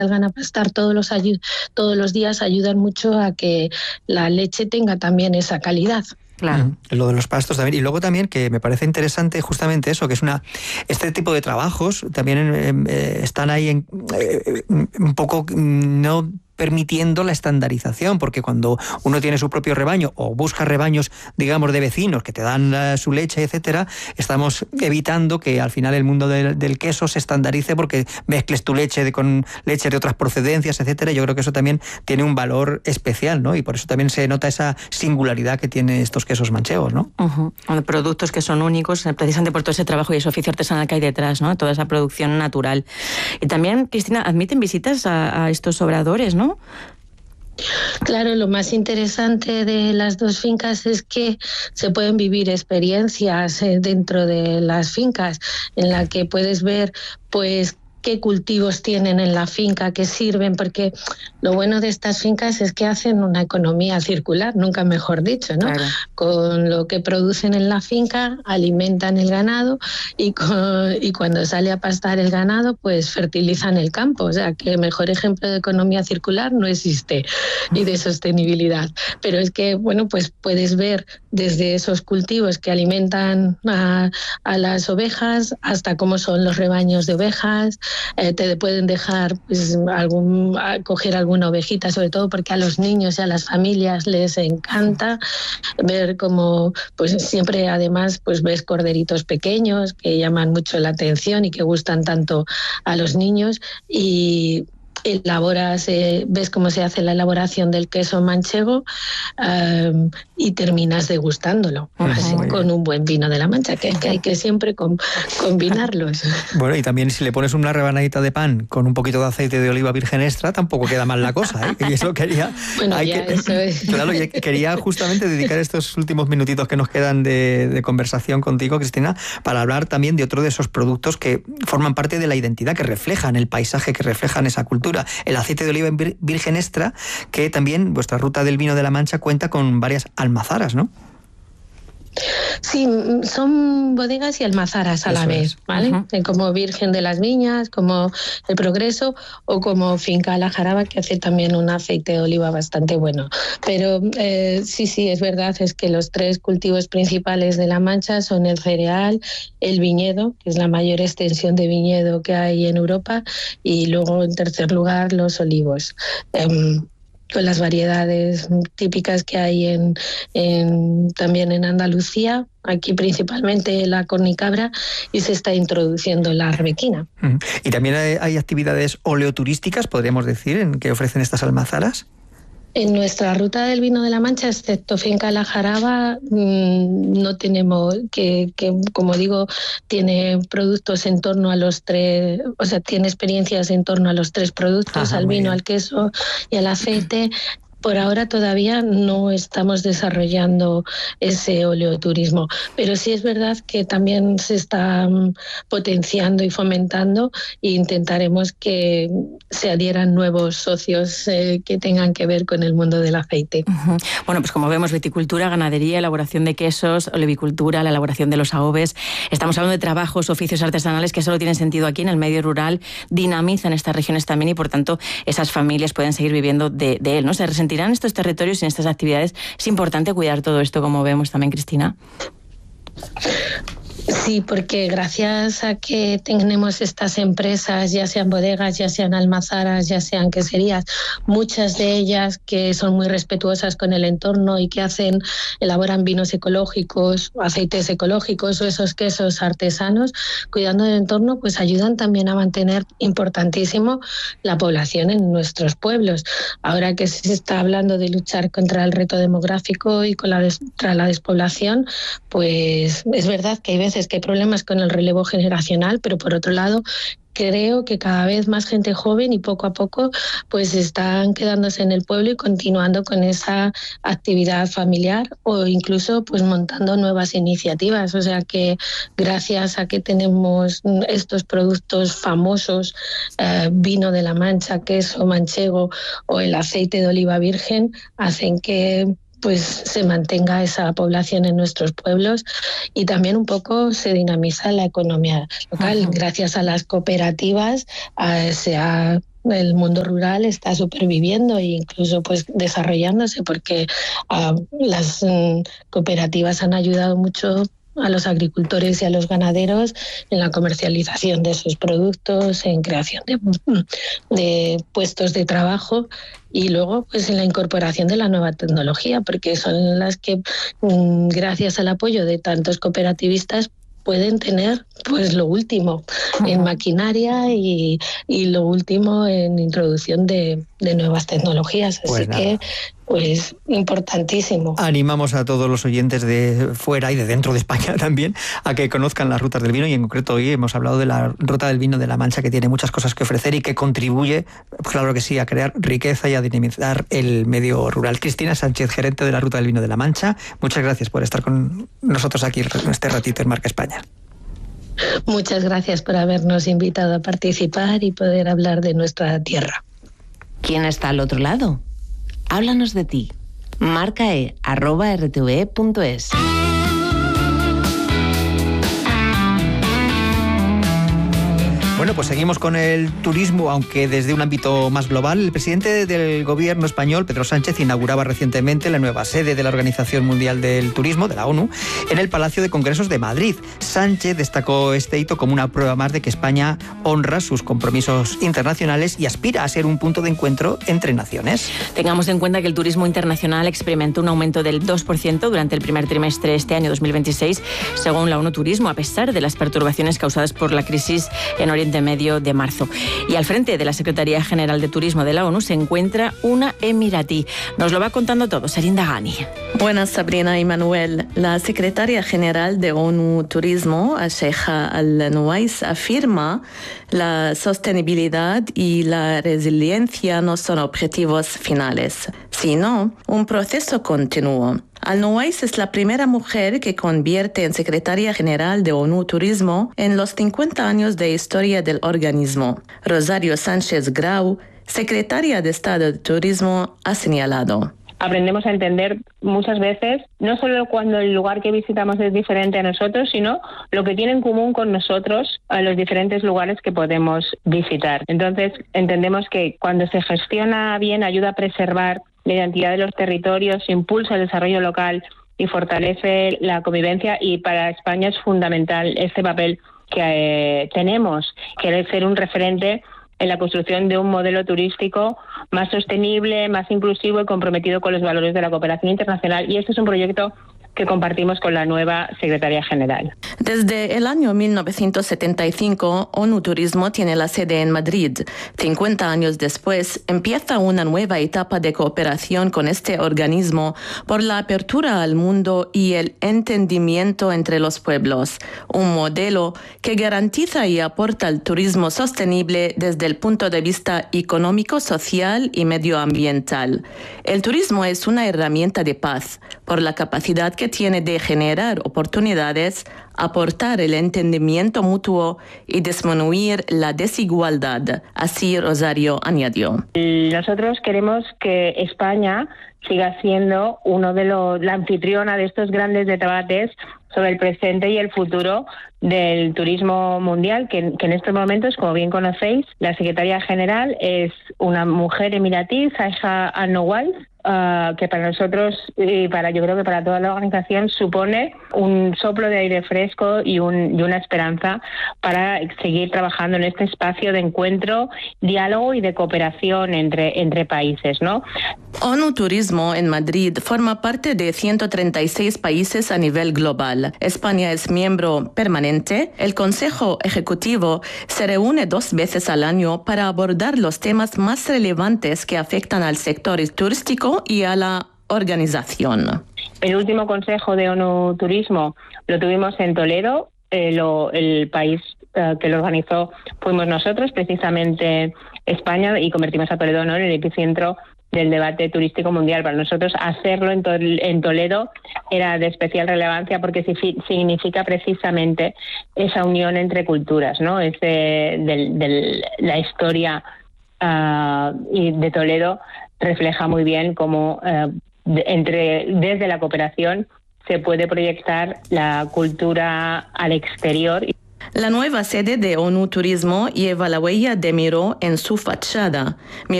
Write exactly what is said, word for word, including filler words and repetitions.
salgan a pastar todos los, ayu- todos los días ayudan mucho a que la leche tenga también esa calidad. Claro. Lo de los pastos también. Y luego también, que me parece interesante justamente eso, que es una este tipo de trabajos también eh, están ahí en, eh, un poco no permitiendo la estandarización, porque cuando uno tiene su propio rebaño o busca rebaños, digamos, de vecinos que te dan uh, su leche, etcétera, estamos evitando que al final el mundo del, del queso se estandarice porque mezcles tu leche de, con leche de otras procedencias, etcétera. Yo creo que eso también tiene un valor especial, ¿no? Y por eso también se nota esa singularidad que tiene estos quesos manchegos, ¿no? Uh-huh. Productos que son únicos, precisamente por todo ese trabajo y ese oficio artesanal que hay detrás, ¿no? Toda esa producción natural. Y también, Cristina, admiten visitas a, a estos obradores, ¿no? Claro, lo más interesante de las dos fincas es que se pueden vivir experiencias dentro de las fincas en la que puedes ver, pues, qué cultivos tienen en la finca, qué sirven, porque lo bueno de estas fincas es que hacen una economía circular, nunca mejor dicho, ¿no? Claro. Con lo que producen en la finca alimentan el ganado y, con, y cuando sale a pastar el ganado pues fertilizan el campo, o sea que mejor ejemplo de economía circular no existe y de sostenibilidad. Pero es que, bueno, pues puedes ver desde esos cultivos que alimentan a, a las ovejas hasta cómo son los rebaños de ovejas. Eh, te pueden dejar pues, algún, coger alguna ovejita, sobre todo porque a los niños y a las familias les encanta ver cómo pues siempre además pues ves corderitos pequeños que llaman mucho la atención y que gustan tanto a los niños y elaboras, eh, ves cómo se hace la elaboración del queso manchego um, y terminas degustándolo así, con un buen vino de la Mancha, que, que hay que siempre com- combinarlos. Bueno, y también si le pones una rebanadita de pan con un poquito de aceite de oliva virgen extra, tampoco queda mal la cosa, ¿eh? Y eso quería... Bueno, hay ya, que, eso es. Claro, y quería justamente dedicar estos últimos minutitos que nos quedan de, de conversación contigo, Cristina, para hablar también de otro de esos productos que forman parte de la identidad, que reflejan el paisaje, que reflejan esa cultura. El aceite de oliva virgen extra, que también vuestra ruta del vino de la Mancha cuenta con varias almazaras, ¿no? Sí, son bodegas y almazaras a Eso la vez, es. ¿Vale? Uh-huh. Como Virgen de las Viñas, como El Progreso o como Finca La Jaraba, que hace también un aceite de oliva bastante bueno. Pero eh, sí, sí, es verdad, es que los tres cultivos principales de La Mancha son el cereal, el viñedo, que es la mayor extensión de viñedo que hay en Europa, y luego, en tercer lugar, los olivos. Um, con las variedades típicas que hay en, en, también en Andalucía, aquí principalmente la cornicabra, y se está introduciendo la arbequina. ¿Y también hay, hay actividades oleoturísticas, podríamos decir, en que ofrecen estas almazaras? En nuestra ruta del vino de la Mancha, excepto Finca La Jaraba, no tenemos, que, que como digo, tiene productos en torno a los tres, o sea, tiene experiencias en torno a los tres productos, Ajá, al vino, bien. Al queso y al aceite. Por ahora todavía no estamos desarrollando ese oleoturismo, pero sí es verdad que también se está potenciando y fomentando e intentaremos que se adhieran nuevos socios eh, que tengan que ver con el mundo del aceite. Uh-huh. Bueno, pues como vemos, viticultura, ganadería, elaboración de quesos, olevicultura, la elaboración de los aoves. Estamos hablando de trabajos, oficios artesanales que solo tienen sentido aquí en el medio rural, dinamizan estas regiones también y por tanto esas familias pueden seguir viviendo de, de él, ¿no? Se resentirán estos territorios y en estas actividades. Es importante cuidar todo esto, como vemos también, Cristina. Sí, porque gracias a que tenemos estas empresas, ya sean bodegas, ya sean almazaras, ya sean queserías, muchas de ellas que son muy respetuosas con el entorno y que hacen, elaboran vinos ecológicos, aceites ecológicos o esos quesos artesanos, cuidando del entorno, pues ayudan también a mantener importantísimo la población en nuestros pueblos. Ahora que se está hablando de luchar contra el reto demográfico y con la des- contra la despoblación, pues es verdad que hay veces que hay problemas con el relevo generacional, pero por otro lado creo que cada vez más gente joven y poco a poco pues están quedándose en el pueblo y continuando con esa actividad familiar o incluso pues montando nuevas iniciativas. O sea que gracias a que tenemos estos productos famosos, eh, vino de la Mancha, queso manchego o el aceite de oliva virgen, hacen que pues se mantenga esa población en nuestros pueblos y también un poco se dinamiza la economía local. Uh-huh. Gracias a las cooperativas uh, se ha el mundo rural está superviviendo e incluso pues desarrollándose, porque uh, las um, cooperativas han ayudado mucho a los agricultores y a los ganaderos en la comercialización de sus productos, en creación de, de puestos de trabajo y luego pues en la incorporación de la nueva tecnología, porque son las que, gracias al apoyo de tantos cooperativistas, pueden tener pues lo último en maquinaria y, y lo último en introducción de, de nuevas tecnologías. Así pues que pues importantísimo. Animamos a todos los oyentes de fuera y de dentro de España también a que conozcan las rutas del vino, y en concreto hoy hemos hablado de la Ruta del Vino de La Mancha, que tiene muchas cosas que ofrecer y que contribuye, claro que sí, a crear riqueza y a dinamizar el medio rural. Cristina Sánchez, gerente de la Ruta del Vino de La Mancha, muchas gracias por estar con nosotros aquí en este ratito en Marca España. Muchas gracias por habernos invitado a participar y poder hablar de nuestra tierra. ¿Quién está al otro lado? Háblanos de ti. Marcae arroba rtve punto es. Bueno, pues seguimos con el turismo, aunque desde un ámbito más global. El presidente del gobierno español, Pedro Sánchez, inauguraba recientemente la nueva sede de la Organización Mundial del Turismo, de la ONU, en el Palacio de Congresos de Madrid. Sánchez destacó este hito como una prueba más de que España honra sus compromisos internacionales y aspira a ser un punto de encuentro entre naciones. Tengamos en cuenta que el turismo internacional experimentó un aumento del dos por ciento durante el primer trimestre de este año dos mil veintiséis, según la ONU Turismo, a pesar de las perturbaciones causadas por la crisis en Oriente Medio de marzo. Y al frente de la Secretaría General de Turismo de la ONU se encuentra una emiratí. Nos lo va contando todo Serinda Ghani. Buenas, Sabrina y Manuel. La Secretaria General de ONU Turismo, Sheikha Al-Nuwais, afirma la sostenibilidad y la resiliencia no son objetivos finales, sino un proceso continuo. Al-Nuwais es la primera mujer que convierte en secretaria general de ONU Turismo en los cincuenta años de historia del organismo. Rosario Sánchez Grau, secretaria de Estado de Turismo, ha señalado: aprendemos a entender muchas veces, no solo cuando el lugar que visitamos es diferente a nosotros, sino lo que tiene en común con nosotros a los diferentes lugares que podemos visitar. Entonces, entendemos que cuando se gestiona bien, ayuda a preservar la identidad de los territorios, impulsa el desarrollo local y fortalece la convivencia, y para España es fundamental este papel que eh, tenemos, que es ser un referente en la construcción de un modelo turístico más sostenible, más inclusivo y comprometido con los valores de la cooperación internacional. Y este es un proyecto que compartimos con la nueva Secretaría General. Desde el año mil novecientos setenta y cinco, ONU Turismo tiene la sede en Madrid. cincuenta años después, empieza una nueva etapa de cooperación con este organismo por la apertura al mundo y el entendimiento entre los pueblos. Un modelo que garantiza y aporta el turismo sostenible desde el punto de vista económico, social y medioambiental. El turismo es una herramienta de paz por la capacidad que tiene de generar oportunidades, aportar el entendimiento mutuo y disminuir la desigualdad. Así Rosario añadió: nosotros queremos que España siga siendo uno de los, la anfitriona de estos grandes debates sobre el presente y el futuro del turismo mundial, que, que en estos momentos, como bien conocéis, la secretaria general es una mujer emiratí, Sheikha Al-Nuwais, Uh, que para nosotros y para yo creo que para toda la organización supone un soplo de aire fresco y, un, y una esperanza para seguir trabajando en este espacio de encuentro, diálogo y de cooperación entre, entre países, ¿no? ONU Turismo en Madrid forma parte de ciento treinta y seis países a nivel global. España es miembro permanente. El Consejo Ejecutivo se reúne dos veces al año para abordar los temas más relevantes que afectan al sector turístico y a la organización. El último Consejo de ONU Turismo lo tuvimos en Toledo. Eh, lo, el país eh, que lo organizó fuimos nosotros, precisamente España, y convertimos a Toledo, ¿no?, en el epicentro del debate turístico mundial. Para nosotros hacerlo en, to- en Toledo era de especial relevancia porque si- significa precisamente esa unión entre culturas, ¿no? Ese, del, del, la historia uh, y de Toledo refleja muy bien cómo uh, de, entre, desde la cooperación se puede proyectar la cultura al exterior. La nueva sede de ONU Turismo lleva la huella de Miró en su fachada. Miró